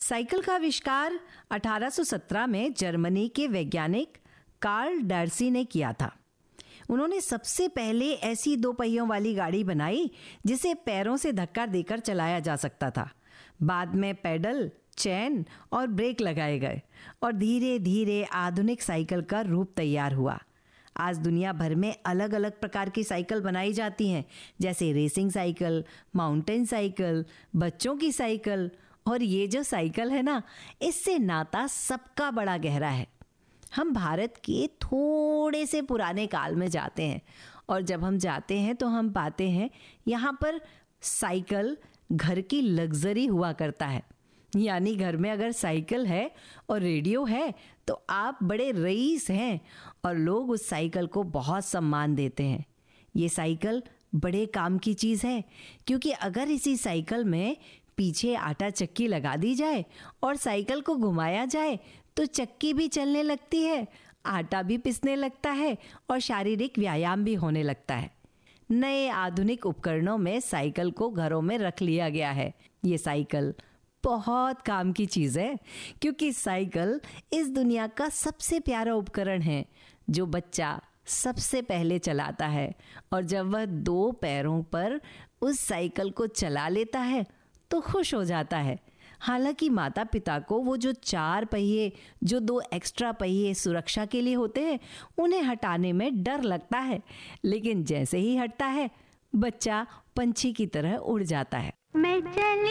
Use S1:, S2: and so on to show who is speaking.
S1: Cycle का आविष्कार 1817 में जर्मनी के वैज्ञानिक कार्ल डार्सी ने किया था। उन्होंने सबसे पहले ऐसी 2 पहियों वाली गाड़ी बनाई जिसे पैरों से धक्का देकर चलाया जा सकता था। बाद में पैडल, चेन और ब्रेक लगाए गए और धीरे धीरे आधुनिक साइकिल का रूप तैयार हुआ। आज दुनिया भर में अलग अलग प्रकार की साइकिल बनाई जाती हैं, जैसे रेसिंग साइकिल, माउंटेन साइकिल, बच्चों की साइकिल। और ये जो साइकिल है ना, इससे नाता सबका बड़ा गहरा है। हम भारत के थोड़े से पुराने काल में जाते हैं और जब हम जाते हैं तो हम पाते हैं यहाँ पर साइकिल घर की लग्जरी हुआ करता है। यानी घर में अगर साइकिल है और रेडियो है तो आप बड़े रईस हैं और लोग उस साइकिल को बहुत सम्मान देते हैं। ये साइकिल बड़े काम की चीज़ है, क्योंकि अगर इसी साइकिल में पीछे आटा चक्की लगा दी जाए और साइकिल को घुमाया जाए तो चक्की भी चलने लगती है, आटा भी पिसने लगता है और शारीरिक व्यायाम भी होने लगता है। नए आधुनिक उपकरणों में साइकिल को घरों में रख लिया गया है। ये साइकिल बहुत काम की चीज़ है, क्योंकि साइकिल इस दुनिया का सबसे प्यारा उपकरण है जो बच्चा सबसे पहले चलाता है। और जब वह 2 पैरों पर उस साइकिल को चला लेता है तो खुश हो जाता है। हालांकि माता पिता को वो जो 4 पहिए, जो 2 एक्स्ट्रा पहिए सुरक्षा के लिए होते हैं, उन्हें हटाने में डर लगता है, लेकिन जैसे ही हटता है बच्चा पंछी की तरह उड़ जाता है।